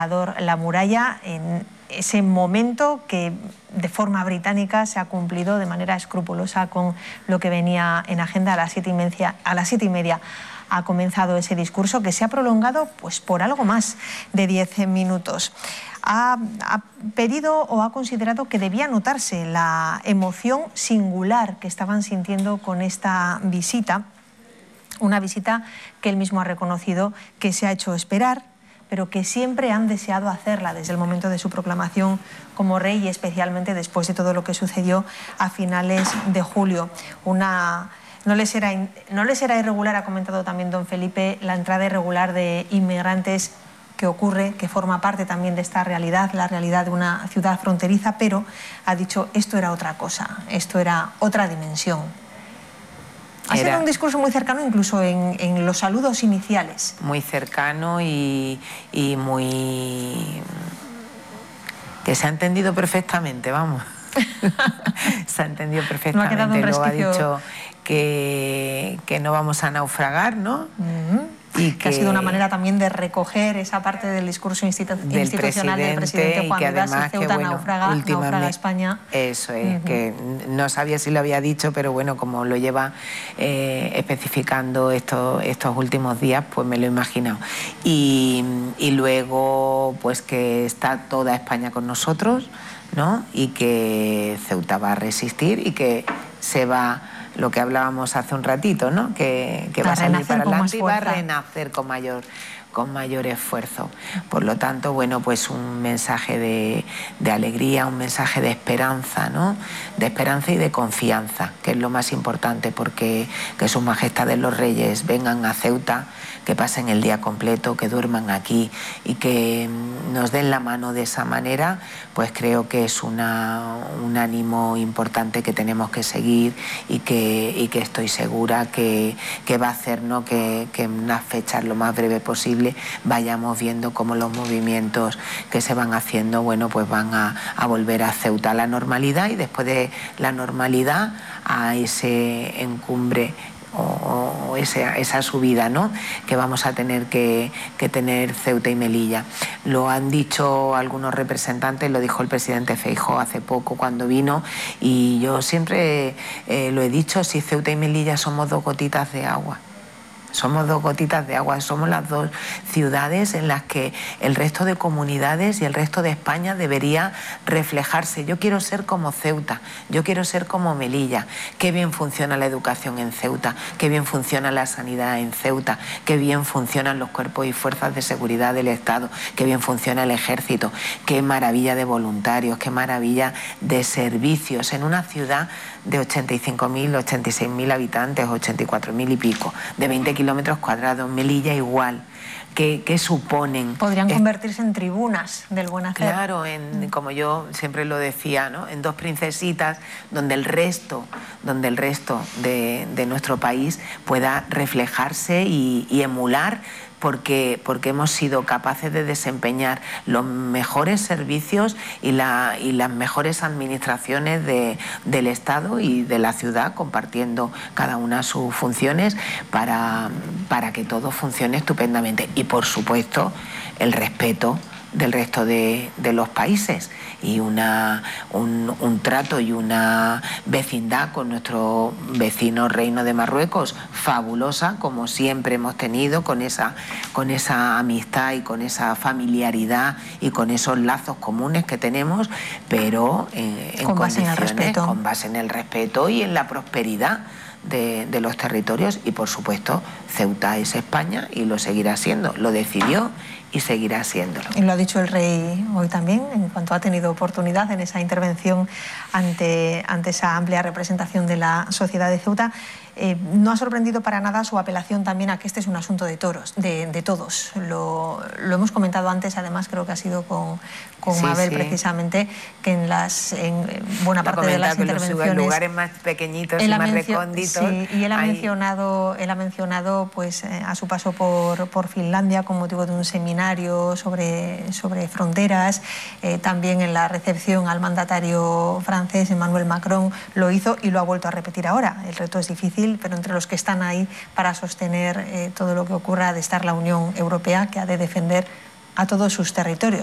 la muralla en ese momento que de forma británica se ha cumplido de manera escrupulosa con lo que venía en agenda. A las 7:30 ha comenzado ese discurso que se ha prolongado pues por algo más de 10 minutos. Ha pedido o ha considerado que debía notarse la emoción singular que estaban sintiendo con esta visita, una visita que él mismo ha reconocido que se ha hecho esperar, pero que siempre han deseado hacerla desde el momento de su proclamación como rey y especialmente después de todo lo que sucedió a finales de julio. No les será irregular, ha comentado también don Felipe, la entrada irregular de inmigrantes que ocurre, que forma parte también de esta realidad, la realidad de una ciudad fronteriza, pero ha dicho esto era otra cosa, esto era otra dimensión. Ha sido un discurso muy cercano, incluso en los saludos iniciales. Muy cercano y muy... que se ha entendido perfectamente, vamos. Se ha entendido perfectamente. No ha quedado un resquicio. Luego ha dicho que no vamos a naufragar, ¿no? Y que ha sido una manera también de recoger esa parte del discurso institucional del presidente Juan Blas, si Ceuta naufraga España. Eso es, que no sabía si lo había dicho, pero bueno, como lo lleva especificando estos últimos días, pues me lo he imaginado. Y luego, pues que está toda España con nosotros, ¿no? Y que Ceuta va a resistir y que se va... lo que hablábamos hace un ratito, ¿no? Que va a salir para adelante y va a renacer con mayor esfuerzo. Por lo tanto, bueno, pues un mensaje de alegría, un mensaje de esperanza, ¿no? De esperanza y de confianza, que es lo más importante, porque que sus majestades los reyes vengan a Ceuta, que pasen el día completo, que duerman aquí y que nos den la mano de esa manera, pues creo que es un ánimo importante que tenemos que seguir y que estoy segura que va a hacer, ¿no? que en unas fechas lo más breve posible vayamos viendo cómo los movimientos que se van haciendo, bueno, pues van a volver a Ceuta a la normalidad, y después de la normalidad a ese encumbre o esa subida, ¿no? Que vamos a tener que tener Ceuta y Melilla. Lo han dicho algunos representantes, lo dijo el presidente Feijóo hace poco cuando vino, y yo siempre lo he dicho, si Ceuta y Melilla somos dos gotitas de agua. Somos dos gotitas de agua, somos las dos ciudades en las que el resto de comunidades y el resto de España debería reflejarse. Yo quiero ser como Ceuta, yo quiero ser como Melilla. Qué bien funciona la educación en Ceuta, qué bien funciona la sanidad en Ceuta, qué bien funcionan los cuerpos y fuerzas de seguridad del Estado, qué bien funciona el ejército, qué maravilla de voluntarios, qué maravilla de servicios en una ciudad de 85.000, 86.000 habitantes, 84.000 y pico, de 20 kilómetros cuadrados. Melilla igual. ¿Qué suponen? Podrían convertirse en tribunas del buen hacer. Claro, como yo siempre lo decía, ¿no? En dos princesitas donde el resto de nuestro país pueda reflejarse y emular, porque hemos sido capaces de desempeñar los mejores servicios y las mejores administraciones del Estado y de la ciudad, compartiendo cada una sus funciones para que todo funcione estupendamente. Y por supuesto el respeto del resto de los países y un trato y una vecindad con nuestro vecino Reino de Marruecos fabulosa, como siempre hemos tenido, con esa amistad y con esa familiaridad y con esos lazos comunes que tenemos, pero con base en el respeto y en la prosperidad de los territorios. Y por supuesto Ceuta es España y lo seguirá siendo, lo decidió y seguirá haciéndolo. Y lo ha dicho el rey hoy también, en cuanto ha tenido oportunidad en esa intervención ante esa amplia representación de la sociedad de Ceuta. No ha sorprendido para nada su apelación también a que este es un asunto de todos. Lo hemos comentado antes, además creo que ha sido con Mabel, sí. Precisamente, que en buena parte de las intervenciones... En lugares más pequeñitos y más recónditos... Sí, y él ha mencionado pues, a su paso por Finlandia con motivo de un seminario sobre fronteras, también en la recepción al mandatario francés Emmanuel Macron lo hizo y lo ha vuelto a repetir ahora. El reto es difícil, pero entre los que están ahí para sostener todo lo que ocurra, ha de estar la Unión Europea, que ha de defender a todos sus territorios.